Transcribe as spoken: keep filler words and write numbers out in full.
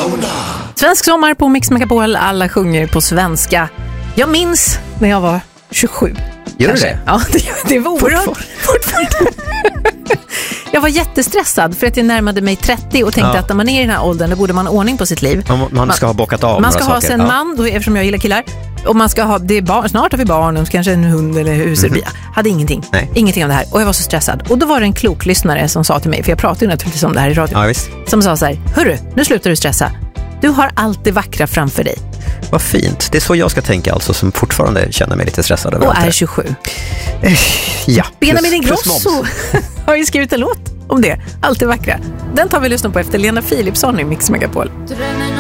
Sauna. Svensk sommar på Mix Megapol, alla sjunger på svenska. Jag minns när jag var tjugosju. Gör du det? Ja, det, det var oerhört. Fortfarande. Jag var jättestressad för att jag närmade mig trettio och tänkte Ja. att när man är i den här åldern då borde man ha ordning på sitt liv. Man, man ska ha bockat av Man ska några ha saker. sig en man, då, eftersom jag gillar killar. Och man ska ha, det är barn, snart har vi barn och kanske en hund eller hus. Mm-hmm. Jag hade ingenting. Nej. Ingenting av det här. Och jag var så stressad. Och då var det en klok lyssnare som sa till mig, för jag pratade ju naturligtvis om det här i radio. Ja, visst. Som sa så här: hörru, nu slutar du stressa. Du har allt det vackra framför dig. Vad fint. Det är så jag ska tänka alltså, som fortfarande känner mig lite stressad över och allt är tjugosju. Ja. Benjamin Ingrosso har ju skrivit en låt om det. Allt det vackra. Den tar vi lyssna på efter Lena Philipsson i Mix Megapol.